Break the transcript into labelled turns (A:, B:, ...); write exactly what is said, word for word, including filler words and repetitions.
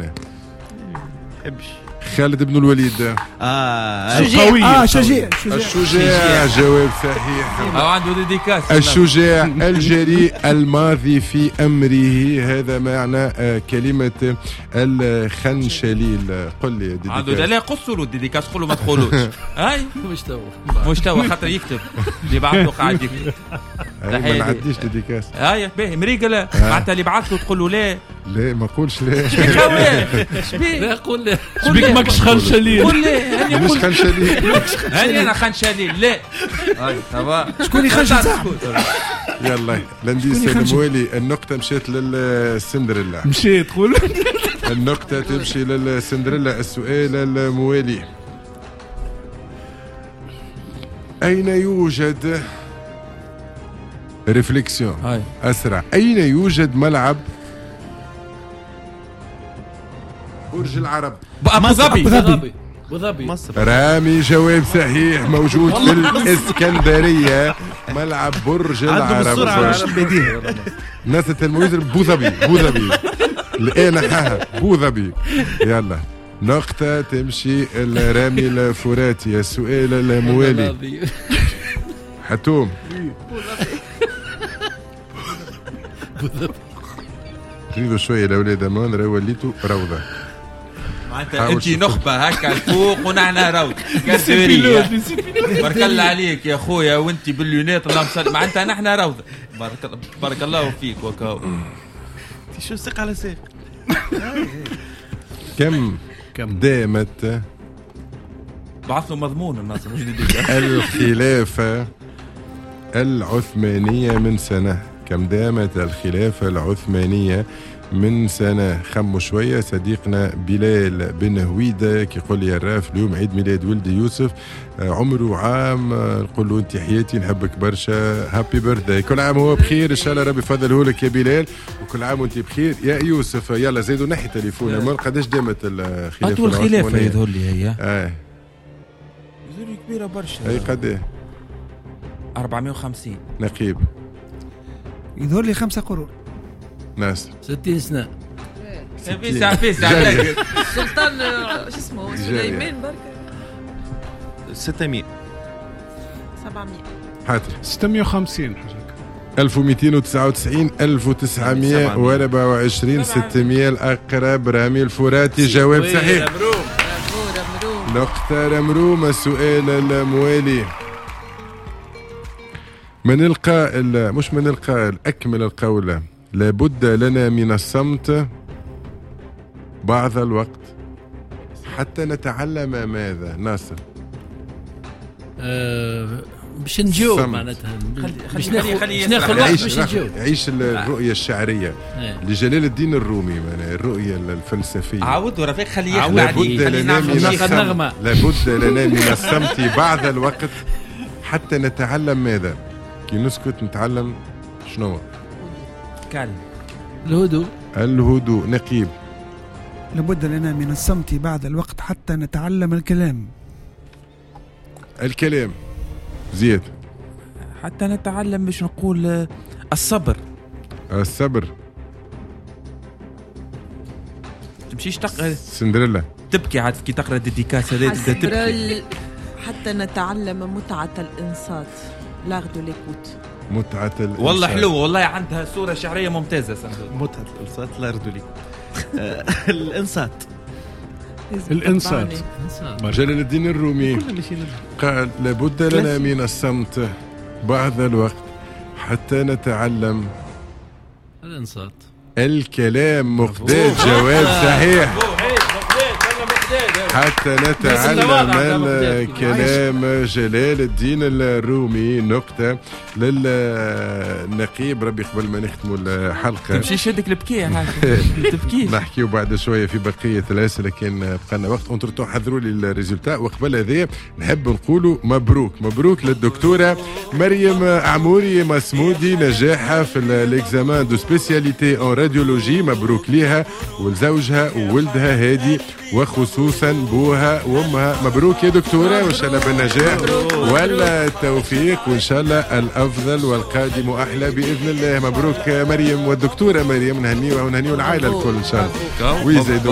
A: انا
B: حبش
A: خالد بن الوليد.
B: اه
C: القوي اه شجاع
A: الشجاع جواب صحيح.
D: او عنده ديديكاس.
A: الشجاع الجريء الماضي في امره، هذا معنى كلمه الخنشليل. قل لي ديديكاس.
D: عنده لا قصوا له الديديكاس، قولوا ما تقولوش. هاي
E: مش تو
D: مش تو خاطر يكتب اللي بعث له قاعد يكتب.
A: ما نعديش ديديكاس.
D: هاي باهي مريقه لا معناتها اللي بعث له تقول له لا
A: لا ما قولش لا.
D: شبيك هواه شبيك
E: لا قول لا
C: شبيك ماكش خنشليل.
D: قول لا
A: مش خنشليل.
D: هاني انا خنشليل لا. هاي تمام.
C: شكون يخنشل صاحبه؟
A: يلا لنديس الموالي. النقطة مشيت للسندريلا.
C: مشيت تقول
A: النقطة تمشي للسندريلا. السؤال الموالي: أين يوجد ريفليكسيون
D: هاي
A: أسرع أين يوجد ملعب برج العرب؟
D: ابو ظبي.
C: ظبي
E: ابو ظبي
B: مصر.
A: رامي جواب صحيح. موجود في الإسكندرية ملعب برج العرب. ناس التلميذ بو ظبي بو ظبي الآن حاها بو ظبي. يلا نقطة تمشي الرامي الفراتي. السؤال الموالي: حتوم ريدوا شوية الأولاد أمان راه وليتوا روضة.
D: معناتها انت نخبة هكا الفوق ونحن روض كاسورية. بارك الله عليك يا خويا وانت باليونات اللهم صل. معناتها نحن روضة. بارك بارك الله فيك وكاو.
B: شو سيق على سيق.
A: كم كم دامت
D: بعثوا مضمون الناس مش
A: الخلافة العثمانية من سنة؟ كم دامت الخلافة العثمانية من سنة؟ خموا شوية. صديقنا بلال بن هويدة كيقول لي الراف اليوم عيد ميلاد ولدي يوسف، عمره عام. نقول له انت حياتي نحبك برشا، هابي بيرثداي. كل عام هو بخير ان شاء الله ربي يفضله لك يا بلال، وكل عام وانت بخير يا يوسف. يلا زيدوا نحي تليفون. من قداش دامت الخلافة؟
D: أطول خلافة يظهر لي هي.
A: اه
D: يظهر لي كبيرة برشا.
A: اي قد
D: أربعمائة وخمسين.
A: نقيب
C: يظهر لي خمسة قرون.
A: ناصر
E: ستين سنة.
D: فيسع فيسع
F: السلطان شو اسمه سليمان بركة.
B: ستمية.
F: سبعمية.
A: حاتم
C: ستمية وخمسين.
A: ألف ومئتين وتسعة وتسعين. ألف وتسعمائة وأربعة وعشرين. ستمائة. الأقرب رامي الفراتي. جواب صحيح. نقطة رمروم. السؤال الموالي: من القائل مش من القائل أكمل القول: لابد لنا من الصمت بعض الوقت حتى نتعلم ماذا؟ ناصر.
E: أه باش نجاوب معناتها باش ناخذ ناخذ وقت باش نجاوب.
A: عيش الرؤية الشعرية لجلال الدين الرومي، الرؤية الفلسفية.
D: عاود ورفيق خليه يخلع
A: لابد لنا من الصمت لابد لنا من الصمت بعض الوقت حتى نتعلم ماذا؟ كي نسكت نتعلم شنو؟
D: كلام.
E: الهدوء.
A: الهدوء. نقيب.
C: لابد لنا من الصمت بعد الوقت حتى نتعلم الكلام.
A: الكلام. زياد.
D: حتى نتعلم باش نقول الصبر.
A: الصبر.
D: تمشيش تقرا
A: سندريلا
D: تبكي عاد كي تقرا ديديكاس هذا تبدا تبكي.
F: حتى نتعلم متعة الإنصات. لاغ دو ليكوت.
A: متعة الإنصات.
D: والله حلوة والله عندها صورة شعرية ممتازة.
B: متعة الإنصات لاغ دو ليكوت. الإنصات.
C: الإنصات.
A: جلال الدين الرومي قال لابد لنا من الصمت بعض الوقت حتى نتعلم
E: الإنصات.
A: الكلام. مقداد. جواب صحيح. حتى نتعلم الكلام. جلال الدين الرومي. نقطة للنقيب. ربي قبل ما نختموا الحلقة
D: تمشي شدك البكية تبكي.
A: نحكيو بعد شوية في بقية الأسئلة كان بقالنا وقت. انترتو حضروا لي الريزولتا. وقبل هذا نحب نقولوا مبروك مبروك للدكتورة مريم عموري مسمودي نجاحها في الاكزامان دو سبيسياليتي اون راديولوجي. مبروك ليها ولزوجها وولدها هادي وخصوصا بوها وامها. مبروك يا دكتورة وان شاء الله بالنجاح والتوفيق وان شاء الله الافضل والقادم احلى باذن الله. مبروك مريم والدكتورة مريم. نهنيوها ونهنيو العائلة الكل ان شاء الله ويزيدوا